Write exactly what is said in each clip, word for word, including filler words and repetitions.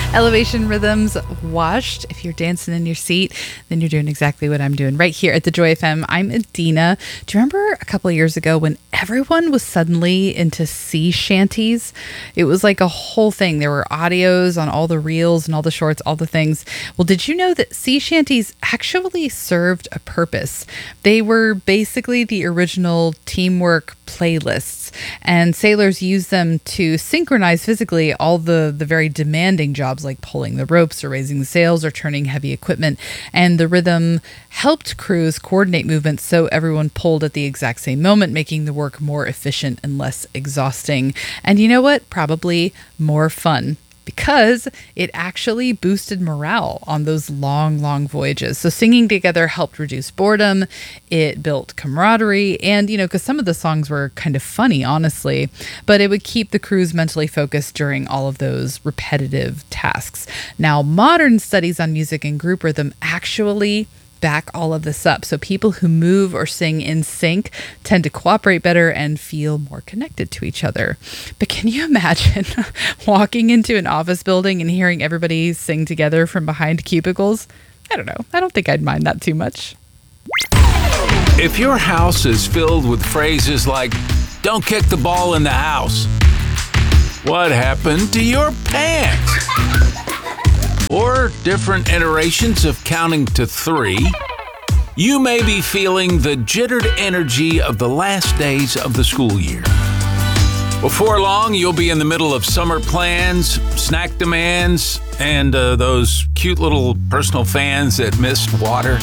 Elevation Rhythms, Washed. If you're dancing in your seat, then you're doing exactly what I'm doing right here at the Joy F M. I'm Adina. Do you remember a couple of years ago when everyone was suddenly into sea shanties? It was like a whole thing. There were audios on all the reels and all the shorts, all the things. Well, did you know that sea shanties actually served a purpose? They were basically the original teamwork playlists, and sailors used them to synchronize physically all the, the very demanding jobs like pulling the ropes or raising the sails or turning heavy equipment. And the rhythm helped crews coordinate movements so everyone pulled at the exact same moment, making the work more efficient and less exhausting. And you know what? Probably more fun, because it actually boosted morale on those long, long voyages. So singing together helped reduce boredom. It built camaraderie. And, you know, because some of the songs were kind of funny, honestly, but it would keep the crews mentally focused during all of those repetitive tasks. Now, modern studies on music and group rhythm actually back all of this up. So people who move or sing in sync tend to cooperate better and feel more connected to each other. But can you imagine walking into an office building and hearing everybody sing together from behind cubicles? I don't know. I don't think I'd mind that too much. If your house is filled with phrases like, "Don't kick the ball in the house," "What happened to your pants?" or different iterations of counting to three, you may be feeling the jittered energy of the last days of the school year. Before long, you'll be in the middle of summer plans, snack demands, and uh, those cute little personal fans that missed water.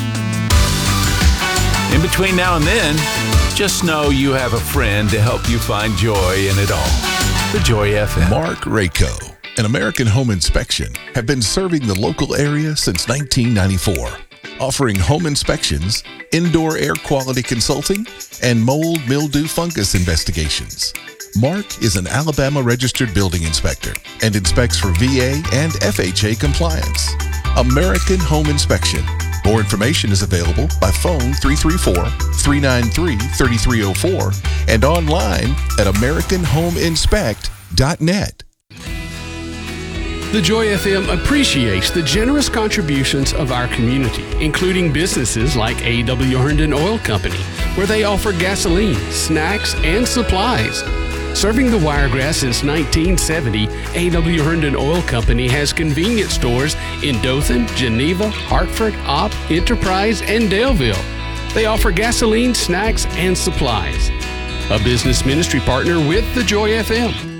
In between now and then, just know you have a friend to help you find joy in it all. The Joy F M. Mark Rayco and American Home Inspection have been serving the local area since nineteen ninety-four, offering home inspections, indoor air quality consulting, and mold, mildew, fungus investigations. Mark is an Alabama registered building inspector and inspects for V A and F H A compliance. American Home Inspection. More information is available by phone three three four, three nine three, three three zero four and online at american home inspect dot net. The Joy F M appreciates the generous contributions of our community, including businesses like A W Herndon Oil Company, where they offer gasoline, snacks, and supplies. Serving the Wiregrass since nineteen seventy, A W Herndon Oil Company has convenience stores in Dothan, Geneva, Hartford, Opp, Enterprise, and Daleville. They offer gasoline, snacks, and supplies. A business ministry partner with the Joy F M.